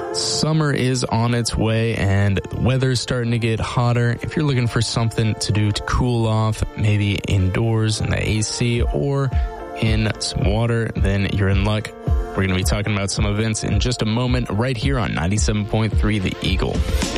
Summer is on its way and the weather's starting to get hotter. If you're looking for something to do to cool off, maybe indoors in the AC or in some water, then you're in luck. We're going to be talking about some events in just a moment right here on 97.3 The Eagle.